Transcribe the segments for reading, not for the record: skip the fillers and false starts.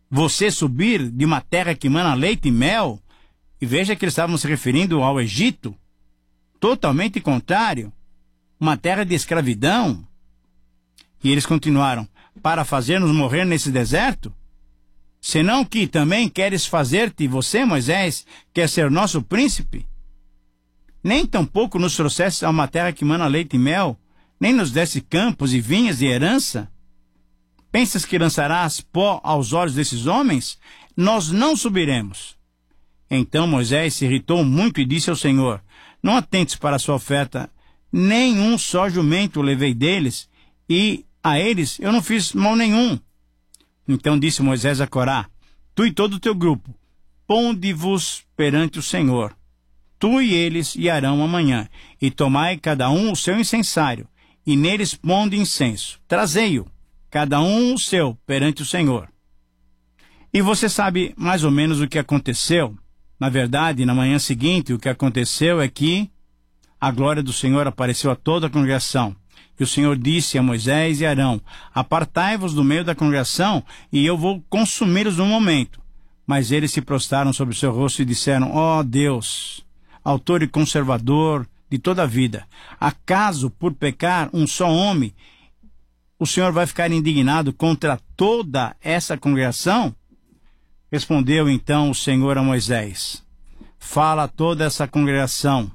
você subir de uma terra que mana leite e mel? E veja que eles estavam se referindo ao Egito, totalmente contrário, uma terra de escravidão. E eles continuaram: para fazer-nos morrer nesse deserto? Senão que também queres fazer-te, você, Moisés, quer ser nosso príncipe? Nem tampouco nos trouxeste a uma terra que mana leite e mel, nem nos desse campos e vinhas de herança? Pensas que lançarás pó aos olhos desses homens? Nós não subiremos. Então Moisés se irritou muito e disse ao Senhor: não atentes para a sua oferta, nem um só jumento levei deles, e a eles eu não fiz mal nenhum. Então disse Moisés a Corá: tu e todo o teu grupo, ponde-vos perante o Senhor, tu e eles e Arão amanhã, e tomai cada um o seu incensário, e neles ponde incenso. Trazei-o, cada um o seu, perante o Senhor. E você sabe mais ou menos o que aconteceu. Na verdade, na manhã seguinte, o que aconteceu é que a glória do Senhor apareceu a toda a congregação. E o Senhor disse a Moisés e Arão: apartai-vos do meio da congregação, e eu vou consumi-los no momento. Mas eles se prostraram sobre o seu rosto e disseram: ó Deus, autor e conservador de toda a vida, acaso por pecar um só homem, o Senhor vai ficar indignado contra toda essa congregação? Respondeu então o Senhor a Moisés: fala a toda essa congregação,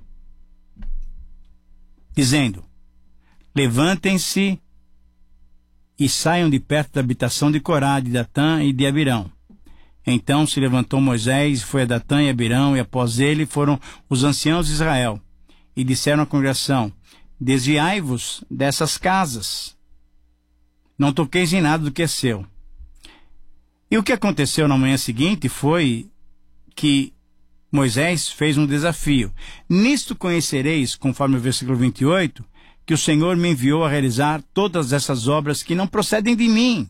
dizendo: levantem-se e saiam de perto da habitação de Corá, de Datã e de Abirão. Então se levantou Moisés, foi a Datã e Abirão, e após ele foram os anciãos de Israel, e disseram à congregação: desviai-vos dessas casas, não toqueis em nada do que é seu. E o que aconteceu na manhã seguinte foi que Moisés fez um desafio: nisto conhecereis, conforme o versículo 28, que o Senhor me enviou a realizar todas essas obras que não procedem de mim.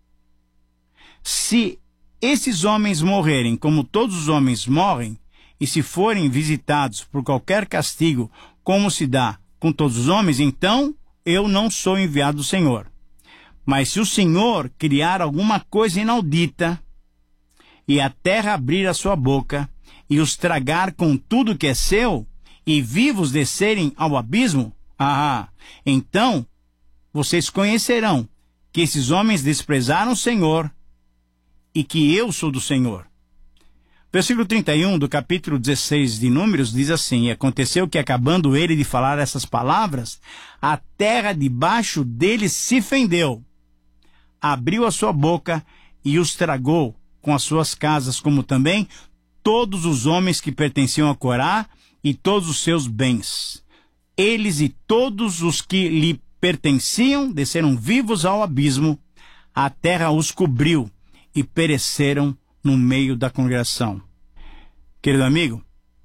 Se esses homens morrerem como todos os homens morrem, e se forem visitados por qualquer castigo, como se dá com todos os homens, então eu não sou enviado do Senhor. Mas se o Senhor criar alguma coisa inaudita, e a terra abrir a sua boca, e os tragar com tudo que é seu, e vivos descerem ao abismo, então vocês conhecerão que esses homens desprezaram o Senhor, e que eu sou do Senhor. Versículo 31 do capítulo 16 de Números diz assim: e aconteceu que, acabando ele de falar essas palavras, a terra debaixo dele se fendeu, abriu a sua boca e os tragou com as suas casas, como também todos os homens que pertenciam a Corá e todos os seus bens. Eles e todos os que lhe pertenciam desceram vivos ao abismo, a terra os cobriu e pereceram no meio da congregação. Querido amigo,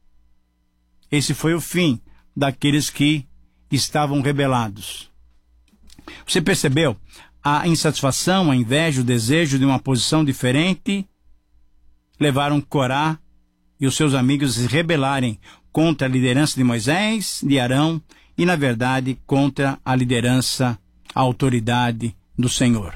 esse foi o fim daqueles que estavam rebelados. Você percebeu? A insatisfação, a inveja, o desejo de uma posição diferente levaram Corá e os seus amigos a se rebelarem contra a liderança de Moisés, de Arão e, na verdade, contra a liderança, a autoridade do Senhor.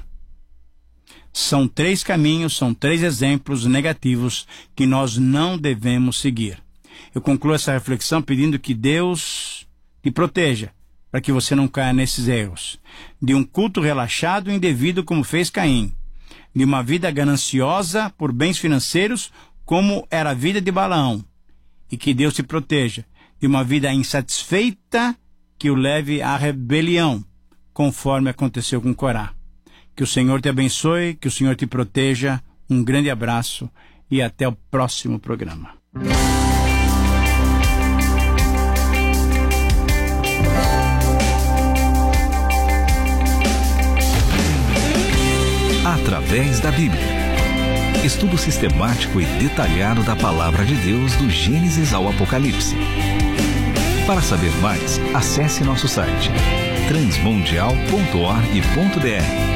São 3 caminhos, são 3 exemplos negativos que nós não devemos seguir. Eu concluo essa reflexão pedindo que Deus te proteja, para que você não caia nesses erros. De um culto relaxado e indevido, como fez Caim. De uma vida gananciosa por bens financeiros, como era a vida de Balaão. E que Deus te proteja de uma vida insatisfeita que o leve à rebelião, conforme aconteceu com Corá. Que o Senhor te abençoe, que o Senhor te proteja. Um grande abraço e até o próximo programa. Através da Bíblia. Estudo sistemático e detalhado da Palavra de Deus do Gênesis ao Apocalipse. Para saber mais, acesse nosso site transmundial.org.br.